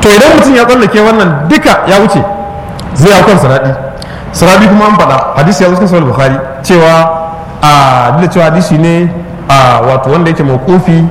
to idan mutum ya tsallake wannan duka ya wuce zai hau kan siradi kuma an faɗa hadisi ya zo cikin sahih bukhari cewa duk da cewa hadisi ne wato wanda yake mawqufi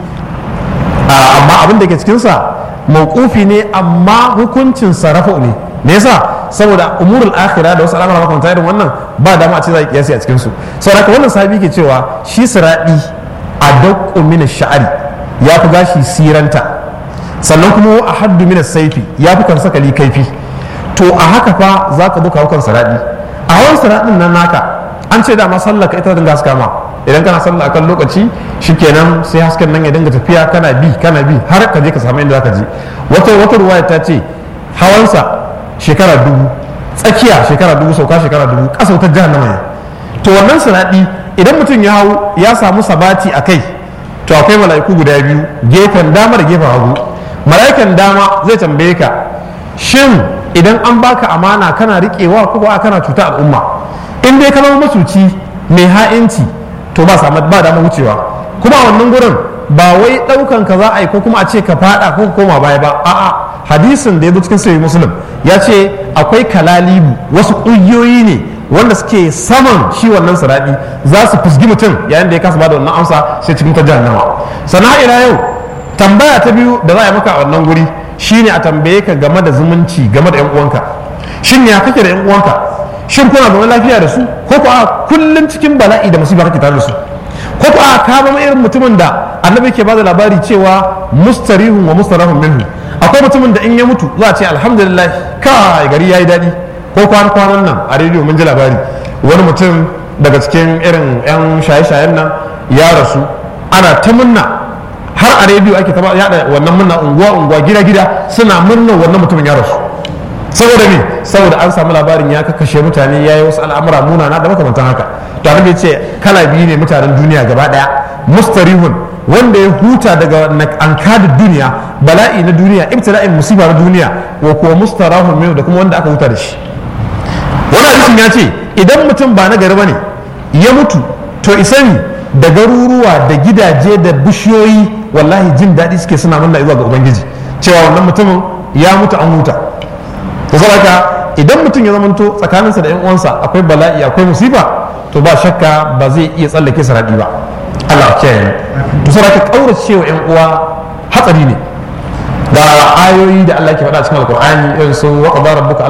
amma abin da ke cikinsa mawqufi ne amma hukuncin sarafu ne me yasa saboda umurul akhirah da wasu al'amura makamanta irin wannan ba dama a ce za a kiyasi a cikin su saboda wannan sahabi ke cewa shi siradi adaqqu min ash-sha'ri ya fi gashi siranta sannan kuma a haddu min as-sayfi ya fi kansa kali kaifi to a haka fa zaka buka hukan siradi a hawan siradin nan naka an ce dama sallar ka ita dinga haska ma idan kana sallah akan lokaci shikenan sai hasken nan ya dinga tafiya kana bi har ka je ka samu inda zaka je wata ruwaya ta ce hawansa shekara 1000 tsakiya shekara 1000 sauka shekara 1000 ƙasa wutar jahannama ne to wannan siradi idan mutum ya hau ya samu sabati a kai to akwai mala'iku guda biyu gefen dama da gefen hagu mala'ikan dama zai tambaye ka shin idan an baka amana kana riƙewa ko ba kana cuta al'umma in dai ka zama masuci mai ha'inci to ba dama wucewa kuma a wannan gurin ba wai ɗaukan ka za a yi ko kuma a ce ka fada ko koma baya ba a'a hadisin da ya zo cikin sahih muslim ya ce akwai kalalibu wasu ƙungiyoyi ne wanda suke saman shi wannan siradi za su fusgi mutum yayin da ya kasa bada wannan amsa sai cikin ta jahannama sana ila yau tambaya ta biyu da za a yi maka a wannan guri shine a tambaye ka game da zumunci game da yan uwanka shin ya kake da yan uwanka shin kuna zama lafiya da su ko ko a kullum cikin bala'i da musiba kake tare da su ko ko a ka zama irin mutumin da annabi ke bada labari cewa mustarihun wa mustarahun minhu akwai mutumin da in ya mutu za a ce alhamdulillah kai gari yayi daɗi ko kwanan nan a rediyo mun ji labari wani mutum daga cikin irin yan shaye-shayen nan ya rasu ana ta munna har a rediyo ake ta yada wannan munna unguwa gida suna munna wannan mutumin ya rasu saboda me saboda an samu labarin ya kakkashe mutane ya yi wasu al'amura munana da makamantan haka to annabi ce kala biyu ne mutanen duniya gaba daya mustarihun wanda ya huta daga ankadin duniya bala'i na duniya ibtila'in musiba na duniya wa kuwa mustarahun minhu da kuma wanda aka huta da shi wani hadisin ya ce idan mutum ba na gari bane ya mutu to isani da garuruwa da gidaje da bishiyoyi wallahi jin daɗi suke suna manna zuwa ga ubangiji cewa wannan mutumin ya mutu an huta to saboda idan mutum ya zamanto tsakaninsa da yan uwansa akwai bala'i akwai musiba to ba shakka ba zai iya tsallake saradi ba Allah ya kiyaye to saboda kaurace wa yan uwa hatsari ne da ayoyi da Allah ke faɗa cikin alqur'ani irin su wa qadara rabbuka